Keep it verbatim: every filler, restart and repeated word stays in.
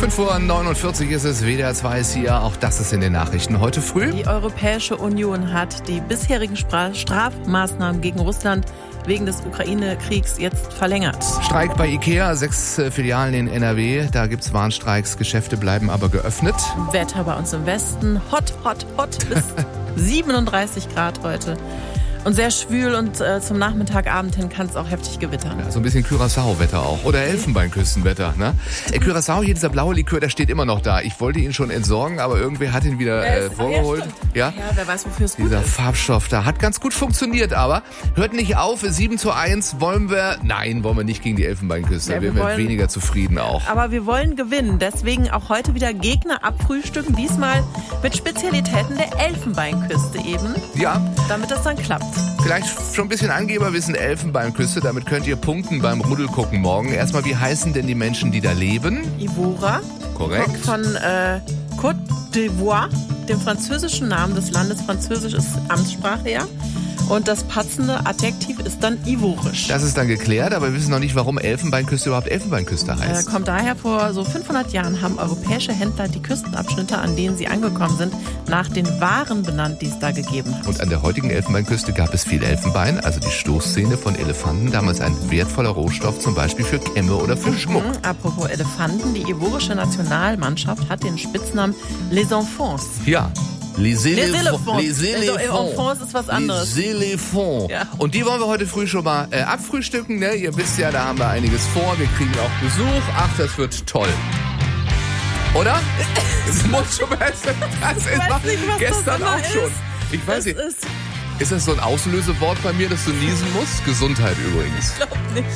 fünf Uhr neunundvierzig ist es, W D R zwei ist hier, auch das ist in den Nachrichten heute früh. Die Europäische Union hat die bisherigen Spra- Strafmaßnahmen gegen Russland wegen des Ukraine-Kriegs jetzt verlängert. Streik bei Ikea, sechs äh, Filialen in N R W, da gibt's Warnstreiks, Geschäfte bleiben aber geöffnet. Wetter bei uns im Westen, hot, hot, hot, bis siebenunddreißig Grad heute. Und sehr schwül und äh, zum Nachmittagabend hin kann es auch heftig gewittern. Ja, so ein bisschen Curaçao-Wetter auch. Oder Elfenbeinküstenwetter, ne? Äh, Curaçao, hier dieser blaue Likör, der steht immer noch da. Ich wollte ihn schon entsorgen, aber irgendwer hat ihn wieder äh, vorgeholt. Ja, Ja, ja, wer weiß, wofür es gut dieser ist. Farbstoff da hat ganz gut funktioniert, aber hört nicht auf. sieben zu eins wollen wir, nein, wollen wir nicht gegen die Elfenbeinküste. Ja, Da wir wären wir wollen- weniger zufrieden auch. Aber wir wollen gewinnen, deswegen auch heute wieder Gegner abfrühstücken. Diesmal mit Spezialitäten der Elfenbeinküste eben, Ja, damit das dann klappt. vielleicht schon ein bisschen Angeberwissen Elfenbeinküste. Damit könnt ihr punkten beim Rudelgucken morgen. Erstmal, wie heißen denn die Menschen, die da leben? Ivora Korrekt. kommt von äh, Côte d'Ivoire, dem französischen Namen des Landes. Französisch ist Amtssprache, ja. Und das passende Adjektiv ist dann ivorisch. Das ist dann geklärt, aber wir wissen noch nicht, warum Elfenbeinküste überhaupt Elfenbeinküste Äh, heißt. kommt daher, vor so fünfhundert Jahren haben europäische Händler die Küstenabschnitte, an denen sie angekommen sind, nach den Waren benannt, die es da gegeben hat. Und an der heutigen Elfenbeinküste gab es viel Elfenbein, also die Stoßzähne von Elefanten, damals ein wertvoller Rohstoff, zum Beispiel für Kämme oder für Schmuck. Mhm, apropos Elefanten, die ivorische Nationalmannschaft hat den Spitznamen Les Enfants. Ja. Les Les Elephants. Elephants. Les Les Elephants. Enfants ist was anderes. Les Elephants. Ja. Und die wollen wir heute früh schon mal äh, abfrühstücken. Ne? Ihr wisst ja, da haben wir einiges vor. Wir kriegen auch Besuch. Ach, das wird toll. Oder? Das muss schon mal. Das ist weiß nicht, was gestern das auch immer schon. ist. Ich weiß Das nicht. ist, Ist das so ein Auslösewort bei mir, dass du niesen musst? Gesundheit übrigens. glaub nicht.